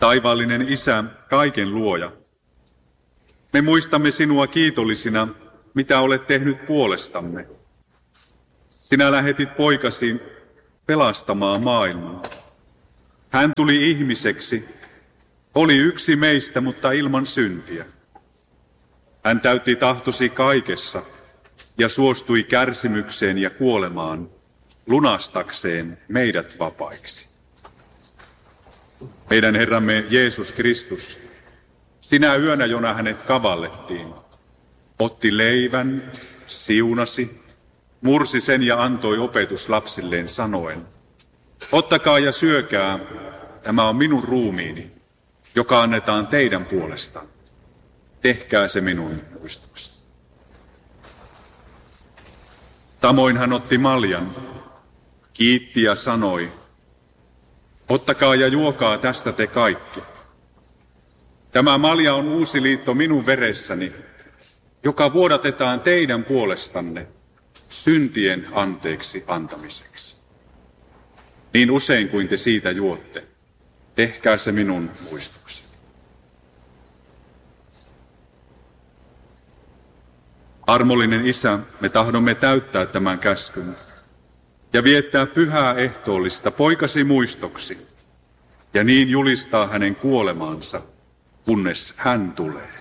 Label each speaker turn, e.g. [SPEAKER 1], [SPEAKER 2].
[SPEAKER 1] Taivaallinen Isä, kaiken luoja, me muistamme sinua kiitollisina, mitä olet tehnyt puolestamme. Sinä lähetit poikasi pelastamaan maailman. Hän tuli ihmiseksi, oli yksi meistä, mutta ilman syntiä. Hän täytti tahtosi kaikessa ja suostui kärsimykseen ja kuolemaan, lunastakseen meidät vapaiksi. Meidän Herramme Jeesus Kristus, sinä yönä, jona hänet kavallettiin, otti leivän, siunasi, mursi sen ja antoi opetuslapsilleen sanoen, ottakaa ja syökää, tämä on minun ruumiini, joka annetaan teidän puolestaan. Tehkää se minun muistoksi. Samoin hän otti maljan, kiitti ja sanoi, ottakaa ja juokaa tästä te kaikki. Tämä malja on uusi liitto minun veressäni, joka vuodatetaan teidän puolestanne syntien anteeksi antamiseksi. Niin usein kuin te siitä juotte, tehkää se minun muistoksi. Armollinen Isä, me tahdomme täyttää tämän käskyn ja viettää pyhää ehtoollista poikasi muistoksi ja niin julistaa hänen kuolemaansa, kunnes hän tulee.